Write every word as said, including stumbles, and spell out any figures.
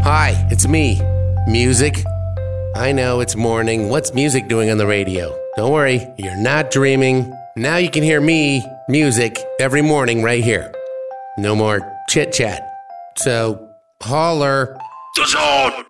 Hi, it's me. Music. I know it's morning. What's music doing on the radio? Don't worry, you're not dreaming. Now you can hear me, music, every morning right here. No more chit-chat. So, holler. The Zone!